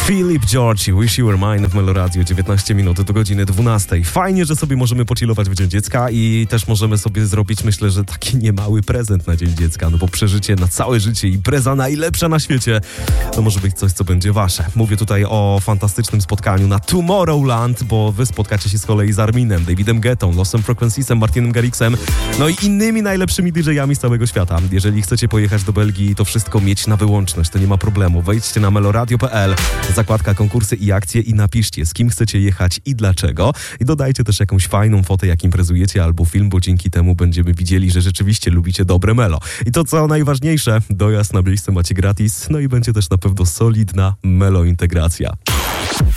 Philip George, Wish You Were Mine w Meloradio, 19 minut do godziny 12. Fajnie, że sobie możemy pochillować w Dzień Dziecka i też możemy sobie zrobić, myślę, że taki niemały prezent na Dzień Dziecka, no bo przeżycie na całe życie, impreza najlepsza na świecie, to może być coś, co będzie wasze. Mówię tutaj o fantastycznym spotkaniu na Tomorrowland, bo wy spotkacie się z kolei z Arminem, Davidem Guettą, Lost Frequenciesem, Martinem Garrixem, no i innymi najlepszymi DJ-ami z całego świata. Jeżeli chcecie pojechać do Belgii i to wszystko mieć na wyłączność, to nie ma problemu. Wejdźcie na meloradio.pl, zakładka konkursy i akcje i napiszcie, z kim chcecie jechać i dlaczego. I dodajcie też jakąś fajną fotę, jak imprezujecie, albo film, bo dzięki temu będziemy widzieli, że rzeczywiście lubicie dobre melo. I to, co najważniejsze, dojazd na miejsce macie gratis, no i będzie też na pewno solidna melo integracja.